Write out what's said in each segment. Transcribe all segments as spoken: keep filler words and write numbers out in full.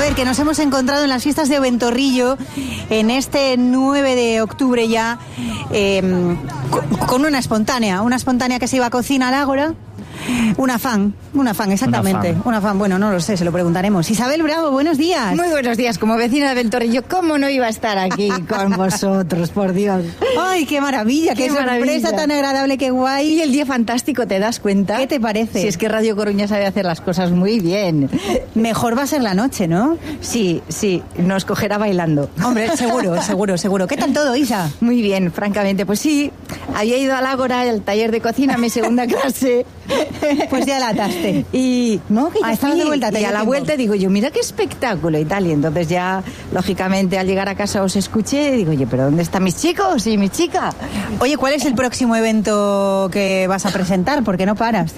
ver, que nos hemos encontrado en las fiestas de Ventorrillo en este nueve de octubre ya, eh, con una espontánea, una espontánea que se iba a cocina al Ágora. Una fan, una fan, exactamente. Una fan. una fan, bueno, no lo sé, se lo preguntaremos. Isabel Bravo, buenos días. Muy buenos días, como vecina de Ventorrillo, ¿cómo no iba a estar aquí con vosotros, por Dios? Ay, qué maravilla, qué, qué sorpresa maravilla. Tan agradable, qué guay. Y el día fantástico, ¿te das cuenta? ¿Qué te parece? Si es que Radio Coruña sabe hacer las cosas muy bien. Mejor va a ser la noche, ¿no? Sí, sí, nos cogerá bailando. Hombre, seguro, seguro, seguro. ¿Qué tal todo, Isa? Muy bien, francamente, pues sí, había ido al Ágora, al taller de cocina, mi segunda clase. Pues ya la ataste. Y no, que ah, ya de vuelta, y a la tiempo. vuelta digo yo, mira qué espectáculo y tal. Y entonces ya, lógicamente, al llegar a casa os escuché y digo, oye, ¿pero dónde están mis chicos y mi chica? Oye, ¿cuál es el próximo evento que vas a presentar? ¿Por qué no paras?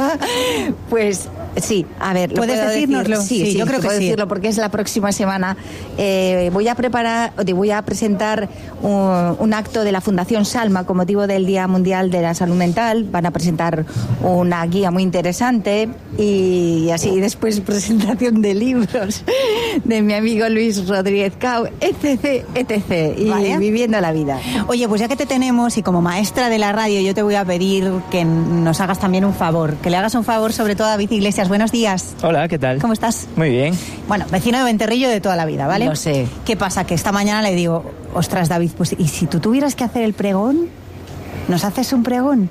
Pues sí, a ver, ¿puedes decírnoslo? Decir? Sí, sí, sí, yo creo que puedo sí. decirlo porque es la próxima semana. Eh, voy a preparar, voy a presentar un, un acto de la Fundación Salma con motivo del Día Mundial de la Salud Mental. Van a presentar una guía muy interesante y así después presentación de libros de mi amigo Luis Rodríguez Cao, etc, etc y ¿vale? Viviendo la vida. Oye, pues ya que te tenemos y como maestra de la radio, yo te voy a pedir que nos hagas también un favor, que le hagas un favor sobre todo a David Iglesias. Buenos días. Hola, ¿qué tal? ¿Cómo estás? Muy bien. Bueno, vecino de Ventorrillo de toda la vida, ¿vale? Lo sé. ¿Qué pasa? Que esta mañana le digo, ostras, David, pues ¿y si tú tuvieras que hacer el pregón? ¿Nos haces un pregón?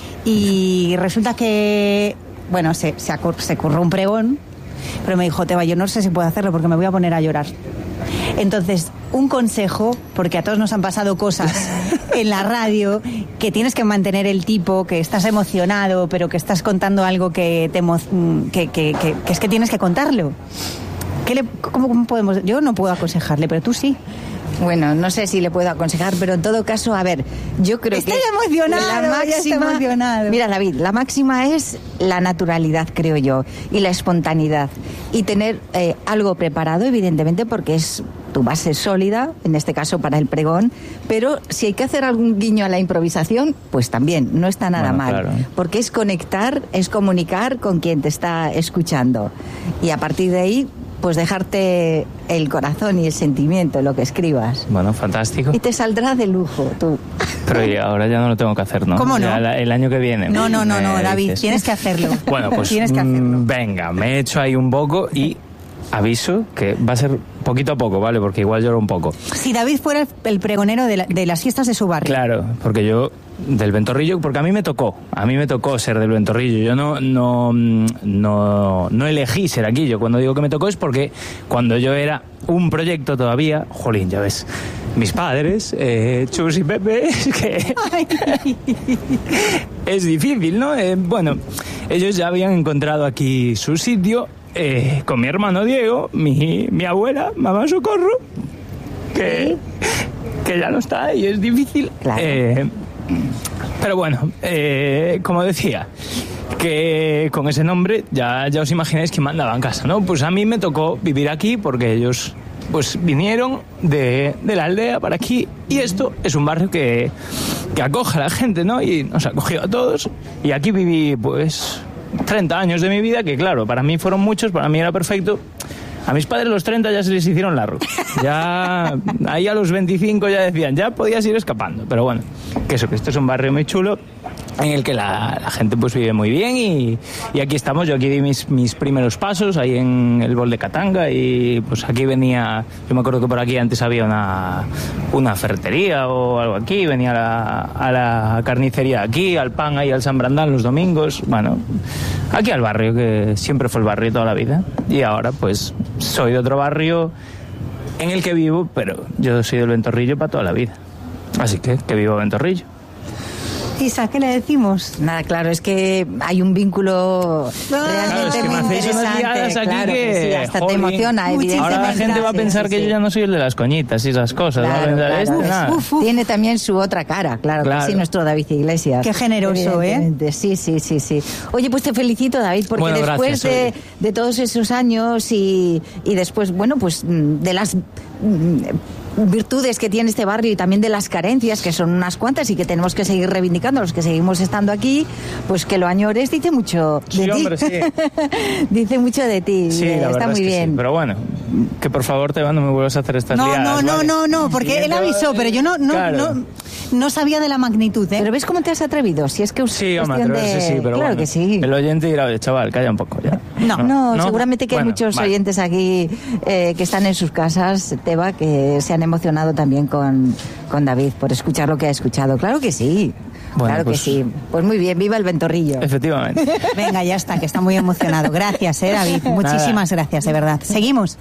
Y resulta que, bueno, se, se, acur, se curró un pregón, pero me dijo, Teba, yo no sé si puedo hacerlo porque me voy a poner a llorar. Entonces, un consejo, porque a todos nos han pasado cosas en la radio, que tienes que mantener el tipo, que estás emocionado, pero que estás contando algo que, te emo, que, que, que, que es que tienes que contarlo. ¿Qué le, cómo, ¿Cómo podemos? Yo no puedo aconsejarle, pero tú sí. Bueno, no sé si le puedo aconsejar, pero en todo caso, a ver, yo creo estoy que... Estoy emocionado, la máxima, estoy emocionado. Mira, David, la máxima es la naturalidad, creo yo, y la espontaneidad. Y tener eh, algo preparado, evidentemente, porque es tu base sólida, en este caso para el pregón, pero si hay que hacer algún guiño a la improvisación, pues también, no está nada bueno, mal. Claro. Porque es conectar, es comunicar con quien te está escuchando. Y a partir de ahí... pues dejarte el corazón y el sentimiento en lo que escribas. Bueno, fantástico. Y te saldrá de lujo, tú. Pero ya, ahora ya no lo tengo que hacer, ¿no? ¿Cómo no? Ya la, el año que viene. No, no, no, no, David, dices. tienes que hacerlo. Bueno, pues tienes que hacerlo. Venga, me he hecho ahí un poco y aviso que va a ser poquito a poco, ¿vale? Porque igual lloro un poco. Si David fuera el pregonero de, la, de las fiestas de su barrio. Claro, porque yo... del Ventorrillo, porque a mí me tocó, a mí me tocó ser del Ventorrillo, yo no, no, no, no elegí ser aquí, yo cuando digo que me tocó es porque cuando yo era un proyecto todavía, jolín, ya ves, mis padres, eh, Chus y Pepe, es que es difícil, ¿no? Eh, bueno, ellos ya habían encontrado aquí su sitio, eh, con mi hermano Diego, mi, mi abuela, mamá Socorro, que, que ya no está y es difícil. Claro. Eh, Pero bueno, eh, como decía, que con ese nombre ya, ya os imagináis que mandaba en casa, ¿no? Pues a mí me tocó vivir aquí porque ellos pues vinieron de, de la aldea para aquí y esto es un barrio que, que acoge a la gente, ¿no? Y nos ha acogido a todos y aquí viví pues treinta años de mi vida, que claro, para mí fueron muchos, para mí era perfecto. A mis padres los treinta ya se les hicieron largos. Ya, ahí a los veinticinco ya decían, ya podías ir escapando. Pero bueno, que eso, que esto es un barrio muy chulo en el que la, la gente pues vive muy bien y, y aquí estamos. Yo aquí di mis, mis primeros pasos, ahí en el Bol de Katanga y pues aquí venía, yo me acuerdo que por aquí antes había una, una ferretería o algo aquí, venía a la, a la carnicería aquí, al pan ahí al San Brandán los domingos, bueno, aquí al barrio, que siempre fue el barrio toda la vida y ahora pues soy de otro barrio en el que vivo, pero yo soy del Ventorrillo para toda la vida, así que que vivo Ventorrillo. Isa, ¿qué le decimos? Nada, claro, es que hay un vínculo no, realmente claro, es que muy me hacéis unas liadas interesante. aquí Claro que, que sí, hasta jolín, te emociona, evidentemente. Ahora la gente va a pensar sí, que sí. yo ya no soy el de las coñitas y esas cosas. Claro, ¿va a pensar claro. esto? Nada. Uf, uf. Tiene también su otra cara, claro, Claro. que sí, nuestro David Iglesias. Qué generoso, ¿eh? Sí, sí, sí, sí. Oye, pues te felicito, David, porque Bueno, después gracias, de, de todos esos años y, y después, bueno, pues de las virtudes que tiene este barrio y también de las carencias, que son unas cuantas y que tenemos que seguir reivindicando los que seguimos estando aquí, pues que lo añores dice mucho de sí, ti. Hombre, sí. Dice mucho de ti. Sí, eh, la está verdad muy es que bien. Sí. Pero bueno, que por favor, Teba, no me vuelvas a hacer estas No, liadas, no, no, ¿vale? no, no, porque él avisó, pero yo no, no, Claro. no, no sabía de la magnitud, ¿eh? Pero ¿ves cómo te has atrevido? Si es que es Sí, hombre, cuestión atreverse de... sí, pero claro bueno, que sí. el oyente dirá, oye, chaval, calla un poco ya. No, No, seguramente que hay Bueno, muchos vale. oyentes aquí eh, que están en sus casas, Teba, que se han emocionado también con, con David por escuchar lo que ha escuchado. Claro que sí. Bueno, claro pues- que sí. Pues muy bien, viva el Ventorrillo. Efectivamente. Venga, ya está, que está muy emocionado. Gracias, eh, David. Muchísimas gracias, de verdad. Seguimos.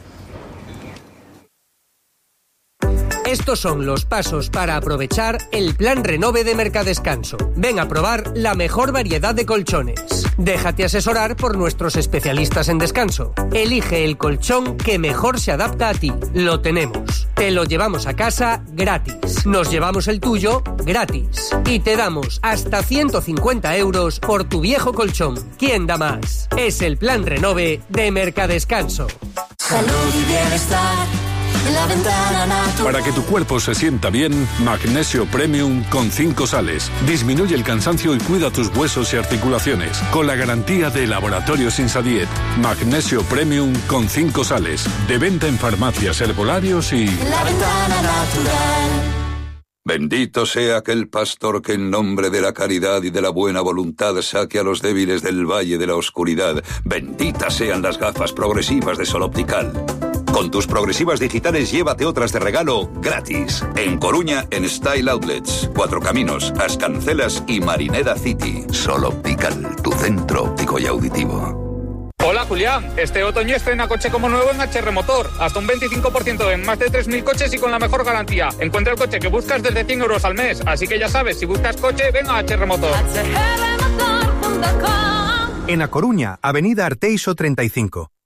Estos son los pasos para aprovechar el plan Renove de Mercadescanso. Ven a probar la mejor variedad de colchones. Déjate asesorar por nuestros especialistas en descanso. Elige el colchón que mejor se adapta a ti. Lo tenemos. Te lo llevamos a casa gratis. Nos llevamos el tuyo gratis. Y te damos hasta ciento cincuenta euros por tu viejo colchón. ¿Quién da más? Es el plan Renove de Mercadescanso. Salud y bienestar en la ventana natural. Para que tu cuerpo se sienta bien, Magnesio Premium con cinco sales. Disminuye el cansancio y cuida tus huesos y articulaciones. Con la garantía de Laboratorios Insadiet. Magnesio Premium con cinco sales. De venta en farmacias, herbolarios y... La ventana natural. Bendito sea aquel pastor que en nombre de la caridad y de la buena voluntad saque a los débiles del valle de la oscuridad. Benditas sean las gafas progresivas de Sol Optical. Con tus progresivas digitales llévate otras de regalo gratis. En Coruña, en Style Outlets, Cuatro Caminos, Ascancelas y Marineda City. Sol Optical, tu centro óptico y auditivo. Hola Julián, este otoño estrena coche como nuevo en H R Motor, hasta un veinticinco por ciento en más de tres mil coches y con la mejor garantía. Encuentra el coche que buscas desde cien euros al mes, así que ya sabes, si buscas coche, ven a H R Motor. En A Coruña, Avenida Arteixo treinta y cinco.